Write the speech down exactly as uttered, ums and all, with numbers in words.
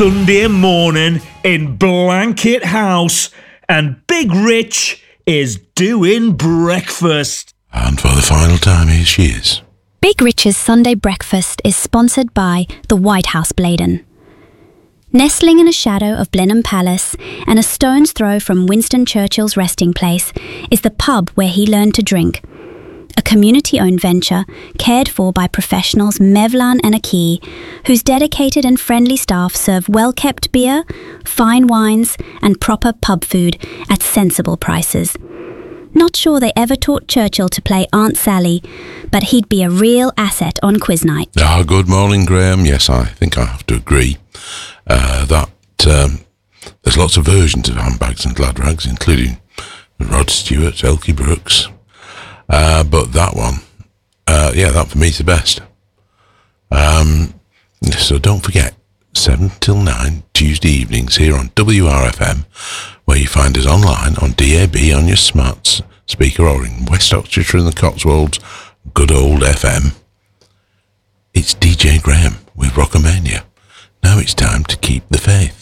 Sunday morning in Blanket House, and Big Rich is doing breakfast. And for the final time, here she is. Big Rich's Sunday breakfast is sponsored by the White House Bladen. Nestling in a shadow of Blenheim Palace and a stone's throw from Winston Churchill's resting place is the pub where he learned to drink. A community-owned venture cared for by professionals Mevlan and Aki, whose dedicated and friendly staff serve well-kept beer, fine wines and proper pub food at sensible prices. Not sure they ever taught Churchill to play Aunt Sally, but he'd be a real asset on quiz night. Ah, good morning, Graham. Yes, I think I have to agree uh, that um, there's lots of versions of handbags and glad rags, including Rod Stewart, Elkie Brooks. Uh, but that one, uh, yeah, that for me is the best. Um, so don't forget, seven till nine, Tuesday evenings here on W R F M, where you find us online on D A B on your smart speaker or in West Oxfordshire and the Cotswolds, good old F M. It's D J Graham with Rockamania. Now it's time to keep the faith.